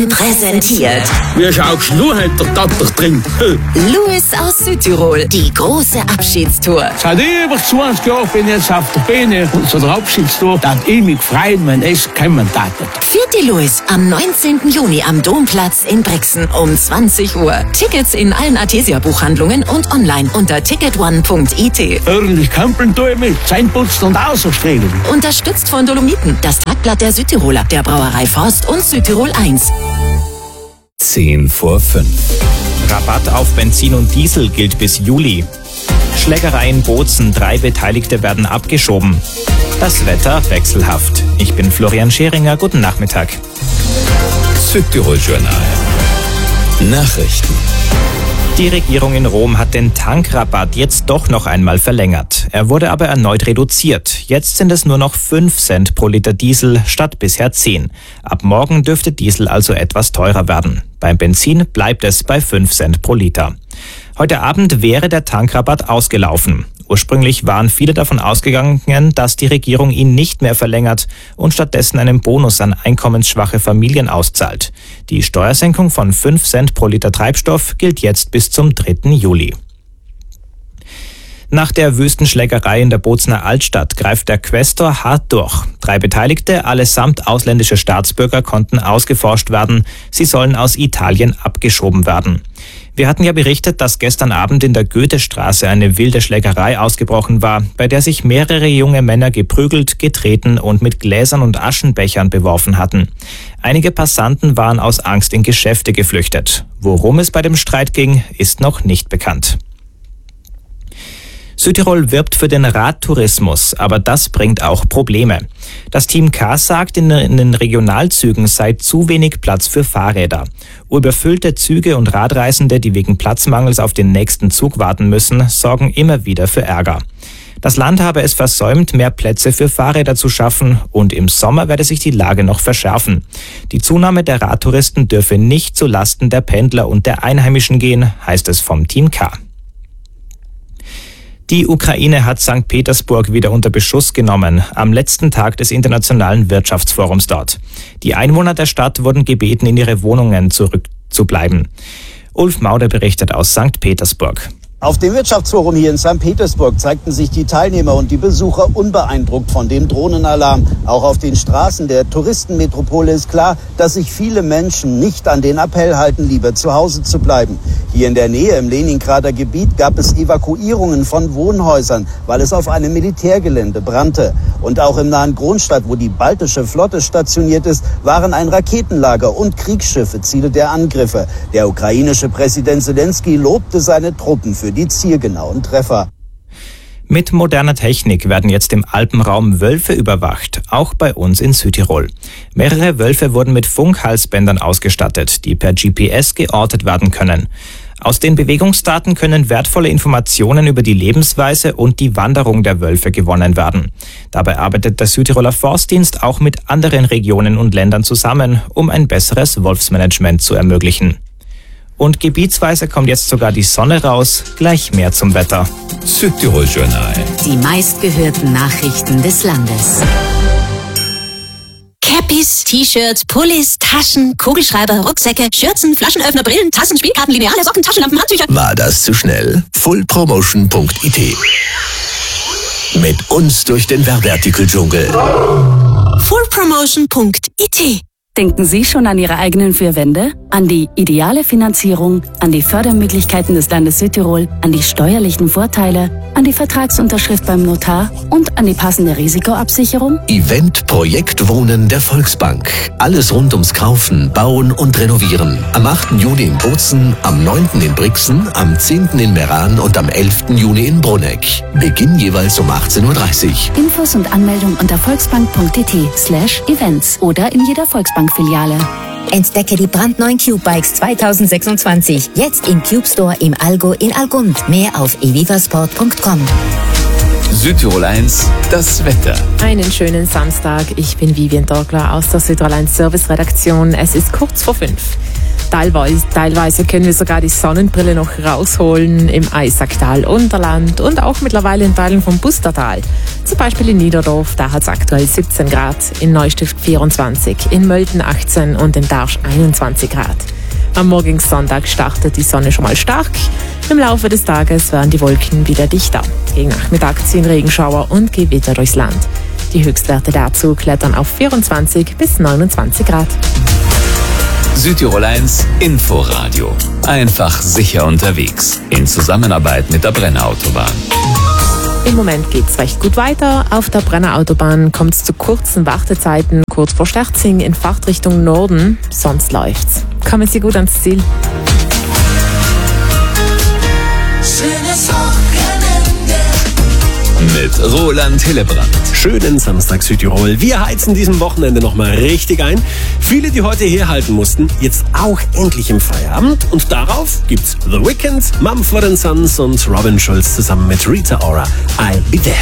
Südtirol präsentiert. Wie schaust du heute der Tatter drin? Louis aus Südtirol, die große Abschiedstour. Seit über 20 Jahren bin ich jetzt auf der Bühne und so der Abschiedstour, dass ich mich freuen, wenn es kommen darf. Vierte Louis am 19. Juni am Domplatz in Brixen um 20 Uhr. Tickets in allen Artesia-Buchhandlungen und online unter ticketone.it. Ordentlich kämpeln tue ich mit, Zähneputzen und Außerstrahlen. Unterstützt von Dolomiten, das Tagblatt der Südtiroler, der Brauerei Forst und Südtirol 1. 10 vor 5. Rabatt auf Benzin und Diesel gilt bis Juli. Schlägerei in Bozen, 3 Beteiligte werden abgeschoben. Das Wetter wechselhaft. Ich bin Florian Scheringer, guten Nachmittag. Südtirol Journal. Nachrichten. Die Regierung in Rom hat den Tankrabatt jetzt doch noch einmal verlängert. Er wurde aber erneut reduziert. Jetzt sind es nur noch 5 Cent pro Liter Diesel statt bisher 10. Ab morgen dürfte Diesel also etwas teurer werden. Beim Benzin bleibt es bei 5 Cent pro Liter. Heute Abend wäre der Tankrabatt ausgelaufen. Ursprünglich waren viele davon ausgegangen, dass die Regierung ihn nicht mehr verlängert und stattdessen einen Bonus an einkommensschwache Familien auszahlt. Die Steuersenkung von 5 Cent pro Liter Treibstoff gilt jetzt bis zum 3. Juli. Nach der Wüstenschlägerei in der Bozener Altstadt greift der Quästor hart durch. 3 Beteiligte, allesamt ausländische Staatsbürger, konnten ausgeforscht werden. Sie sollen aus Italien abgeschoben werden. Wir hatten ja berichtet, dass gestern Abend in der Goethestraße eine wilde Schlägerei ausgebrochen war, bei der sich mehrere junge Männer geprügelt, getreten und mit Gläsern und Aschenbechern beworfen hatten. Einige Passanten waren aus Angst in Geschäfte geflüchtet. Worum es bei dem Streit ging, ist noch nicht bekannt. Südtirol wirbt für den Radtourismus, aber das bringt auch Probleme. Das Team K sagt, in den Regionalzügen sei zu wenig Platz für Fahrräder. Überfüllte Züge und Radreisende, die wegen Platzmangels auf den nächsten Zug warten müssen, sorgen immer wieder für Ärger. Das Land habe es versäumt, mehr Plätze für Fahrräder zu schaffen, und im Sommer werde sich die Lage noch verschärfen. Die Zunahme der Radtouristen dürfe nicht zu Lasten der Pendler und der Einheimischen gehen, heißt es vom Team K. Die Ukraine hat St. Petersburg wieder unter Beschuss genommen, am letzten Tag des Internationalen Wirtschaftsforums dort. Die Einwohner der Stadt wurden gebeten, in ihre Wohnungen zurückzubleiben. Ulf Mauder berichtet aus St. Petersburg. Auf dem Wirtschaftsforum hier in St. Petersburg zeigten sich die Teilnehmer und die Besucher unbeeindruckt von dem Drohnenalarm. Auch auf den Straßen der Touristenmetropole ist klar, dass sich viele Menschen nicht an den Appell halten, lieber zu Hause zu bleiben. Hier in der Nähe im Leningrader Gebiet gab es Evakuierungen von Wohnhäusern, weil es auf einem Militärgelände brannte. Und auch im nahen Kronstadt, wo die baltische Flotte stationiert ist, waren ein Raketenlager und Kriegsschiffe Ziele der Angriffe. Der ukrainische Präsident Zelensky lobte seine Truppen für die zielgenauen Treffer. Mit moderner Technik werden jetzt im Alpenraum Wölfe überwacht, auch bei uns in Südtirol. Mehrere Wölfe wurden mit Funkhalsbändern ausgestattet, die per GPS geortet werden können. Aus den Bewegungsdaten können wertvolle Informationen über die Lebensweise und die Wanderung der Wölfe gewonnen werden. Dabei arbeitet der Südtiroler Forstdienst auch mit anderen Regionen und Ländern zusammen, um ein besseres Wolfsmanagement zu ermöglichen. Und gebietsweise kommt jetzt sogar die Sonne raus. Gleich mehr zum Wetter. Südtirol Journal. Die meistgehörten Nachrichten des Landes. Cappies, T-Shirts, Pullis, Taschen, Kugelschreiber, Rucksäcke, Schürzen, Flaschenöffner, Brillen, Tassen, Spielkarten, Lineale, Socken, Taschenlampen, Handtücher. War das zu schnell? fullpromotion.it. Mit uns durch den Werbeartikeldschungel. fullpromotion.it. Denken Sie schon an Ihre eigenen 4 Wände? An die ideale Finanzierung, an die Fördermöglichkeiten des Landes Südtirol, an die steuerlichen Vorteile, an die Vertragsunterschrift beim Notar und an die passende Risikoabsicherung? Event Projekt Wohnen der Volksbank. Alles rund ums Kaufen, Bauen und Renovieren. Am 8. Juni in Bozen, am 9. in Brixen, am 10. in Meran und am 11. Juni in Bruneck. Beginn jeweils um 18:30 Uhr. Infos und Anmeldung unter volksbank.it/events oder in jeder Volksbank-Filiale. Entdecke die brandneuen Cube Bikes 2026. Jetzt im Cube Store im Allgäu in Algund. Mehr auf evivasport.com. Südtirol 1, das Wetter. Einen schönen Samstag. Ich bin Vivian Dorgler aus der Südtirol 1 Service-Redaktion. Es ist kurz vor 5. Teilweise können wir sogar die Sonnenbrille noch rausholen im Eisacktal Unterland und auch mittlerweile in Teilen vom Bustertal. Zum Beispiel in Niederdorf, da hat es aktuell 17 Grad, in Neustift 24, in Mölden 18 und in Darsch 21 Grad. Am morgigen Sonntag startet die Sonne schon mal stark. Im Laufe des Tages werden die Wolken wieder dichter. Gegen Nachmittag ziehen Regenschauer und Gewitter durchs Land. Die Höchstwerte dazu klettern auf 24 bis 29 Grad. Südtirol 1 Inforadio. Einfach sicher unterwegs. In Zusammenarbeit mit der Brenner Autobahn. Im Moment geht's recht gut weiter. Auf der Brenner Autobahn kommt es zu kurzen Wartezeiten kurz vor Sterzing in Fahrtrichtung Norden. Sonst läuft's. Kommen Sie gut ans Ziel. Schönes Wochenende mit Roland Hillebrand. Schönen Samstag Südtirol. Wir heizen diesem Wochenende nochmal richtig ein. Viele, die heute herhalten mussten, jetzt auch endlich im Feierabend. Und darauf gibt's The Weeknd, Mumford & Sons und Robin Schulz zusammen mit Rita Ora. I'll Be There.